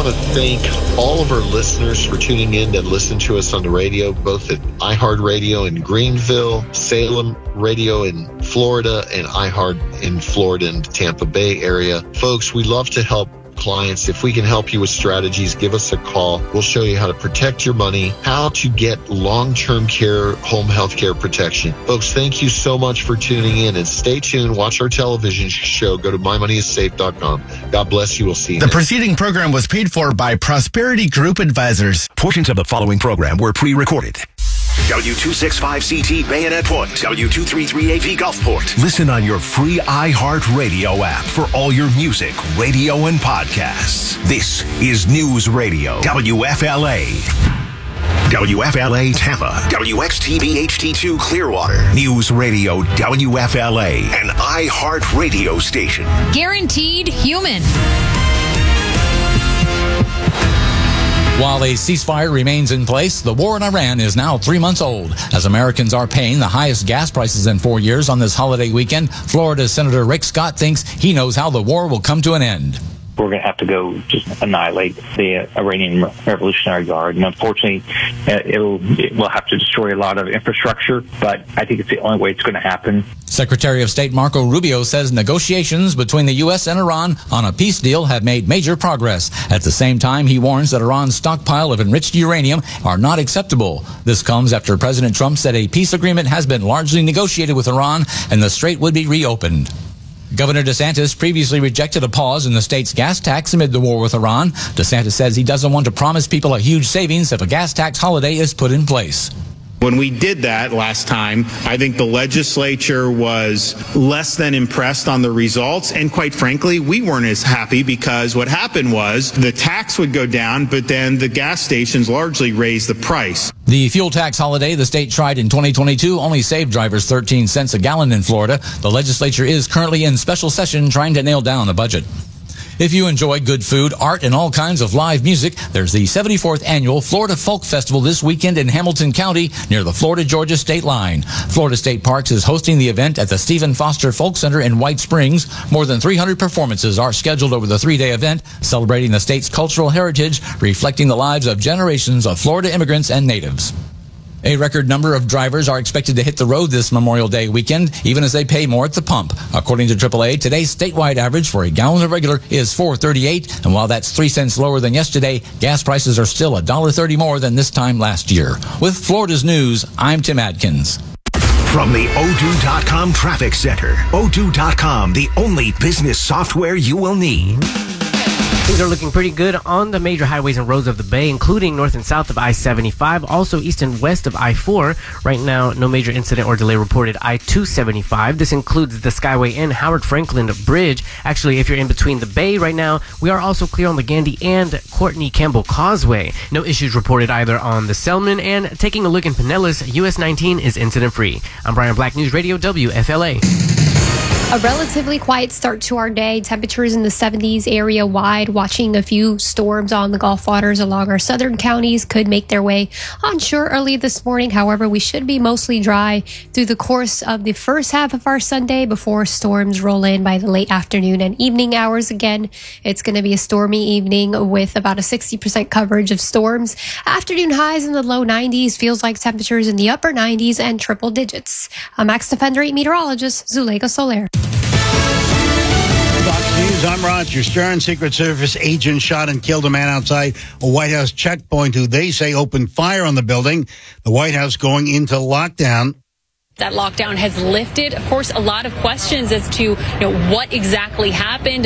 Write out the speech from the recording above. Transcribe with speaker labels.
Speaker 1: want to thank all of our listeners for tuning in that listen to us on the radio, both at iHeartRadio in Greenville, Salem Radio in Florida, and iHeart in Florida and Tampa Bay area. Folks, we love to help clients. If we can help you with strategies, give us a call. We'll show you how to protect your money, how to get long-term care, home health care protection. Folks, thank you so much for tuning in, and stay tuned. Watch our television show. Go to mymoneyissafe.com. God bless you. We'll see you
Speaker 2: The
Speaker 1: next.
Speaker 2: preceding program was paid for by Prosperity Group Advisors.
Speaker 3: Portions of the following program were pre-recorded. W265CT Bayonet Point, W233AV Gulfport. Listen on your free iHeartRadio app for all your music, radio, and podcasts. This is News Radio, WFLA. WFLA Tampa, WXTV HD2 Clearwater, News Radio WFLA, an iHeartRadio station.
Speaker 4: Guaranteed human.
Speaker 5: While a ceasefire remains in place, the war in Iran is now 3 months old. As Americans are paying the highest gas prices in 4 years on this holiday weekend, Florida Senator Rick Scott thinks he knows how the war will come to an end.
Speaker 6: We're going to have to go just annihilate the Iranian Revolutionary Guard. And unfortunately, we'll have to destroy a lot of infrastructure, but I think it's the only way it's going to happen.
Speaker 5: Secretary of State Marco Rubio says negotiations between the U.S. and Iran on a peace deal have made major progress. At the same time, he warns that Iran's stockpile of enriched uranium are not acceptable. This comes after President Trump said a peace agreement has been largely negotiated with Iran and the strait would be reopened. Governor DeSantis previously rejected a pause in the state's gas tax amid the war with Iran. DeSantis says he doesn't want to promise people a huge savings if a gas tax holiday is put in place.
Speaker 7: When we did that last time, I think the legislature was less than impressed on the results. And quite frankly, we weren't as happy because what happened was the tax would go down, but then the gas stations largely raised the price.
Speaker 5: The fuel tax holiday the state tried in 2022 only saved drivers 13 cents a gallon in Florida. The legislature is currently in special session trying to nail down a budget. If you enjoy good food, art, and all kinds of live music, there's the 74th Annual Florida Folk Festival this weekend in Hamilton County near the Florida-Georgia state line. Florida State Parks is hosting the event at the Stephen Foster Folk Center in White Springs. More than 300 performances are scheduled over the three-day event, celebrating the state's cultural heritage, reflecting the lives of generations of Florida immigrants and natives. A record number of drivers are expected to hit the road this Memorial Day weekend, even as they pay more at the pump. According to AAA, today's statewide average for a gallon of regular is $4.38, and while that's 3 cents lower than yesterday, gas prices are still $1.30 more than this time last year. With Florida's News, I'm Tim Adkins.
Speaker 3: From the Odoo.com Traffic Center, Odoo.com, the only business software you will need.
Speaker 8: Things are looking pretty good on the major highways and roads of the Bay, including north and south of I-75, also east and west of I-4. Right now, no major incident or delay reported I-275. This includes the Skyway and Howard Franklin Bridge. Actually, if you're in between the Bay right now, we are also clear on the Gandy and Courtney Campbell Causeway. No issues reported either on the Selman, and taking a look in Pinellas, US 19 is incident-free. I'm Brian Black, News Radio WFLA.
Speaker 9: A relatively quiet start to our day. Temperatures in the 70s area wide. Watching a few storms on the Gulf waters along our southern counties could make their way onshore early this morning. However, we should be mostly dry through the course of the first half of our Sunday before storms roll in by the late afternoon and evening hours. Again, it's going to be a stormy evening with about a 60% coverage of storms. Afternoon highs in the low 90s. Feels like temperatures in the upper 90s and triple digits. I'm Max Defender 8 meteorologist Zuleika Soler.
Speaker 10: Fox News, I'm Roger Stern. Secret Service agent shot and killed a man outside a White House checkpoint who they say opened fire on the building. The White House going into lockdown.
Speaker 11: That lockdown has lifted. Of course, a lot of questions as to what exactly happened.